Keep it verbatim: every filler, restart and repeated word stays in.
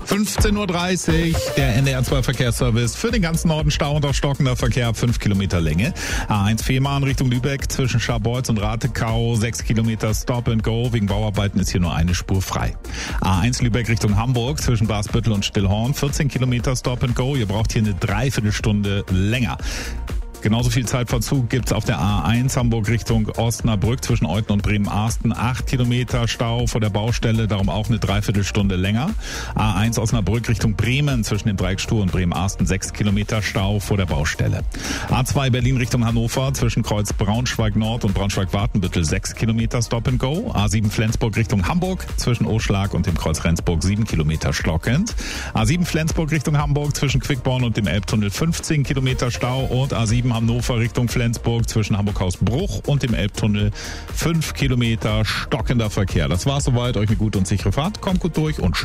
fünfzehn Uhr dreißig, der N D R zwei Verkehrsservice für den ganzen Norden Stau und auch stockender Verkehr ab fünf Kilometer Länge. A eins Fehmarn Richtung Lübeck zwischen Scharbeutz und Ratekau, sechs Kilometer Stop and Go. Wegen Bauarbeiten ist hier nur eine Spur frei. A eins Lübeck Richtung Hamburg zwischen Basbüttel und Stillhorn, vierzehn Kilometer Stop and Go. Ihr braucht hier eine Dreiviertelstunde länger. Genauso viel Zeitverzug gibt's auf der A eins Hamburg Richtung Osnabrück zwischen Euthen und Bremen-Arsten. acht Kilometer Stau vor der Baustelle, darum auch eine Dreiviertelstunde länger. A eins Osnabrück Richtung Bremen zwischen dem Dreieck Stur und Bremen-Arsten. sechs Kilometer Stau vor der Baustelle. A zwei Berlin Richtung Hannover zwischen Kreuz Braunschweig Nord und Braunschweig-Wartenbüttel. sechs Kilometer Stop and Go. A sieben Flensburg Richtung Hamburg zwischen Oschlag und dem Kreuz Rendsburg. sieben Kilometer stockend. A sieben Flensburg Richtung Hamburg zwischen Quickborn und dem Elbtunnel. fünfzehn Kilometer Stau. Und A sieben Hannover Richtung Flensburg zwischen Hamburg-Hausbruch und dem Elbtunnel. fünf Kilometer stockender Verkehr. Das war's soweit. Euch eine gute und sichere Fahrt. Kommt gut durch und schön.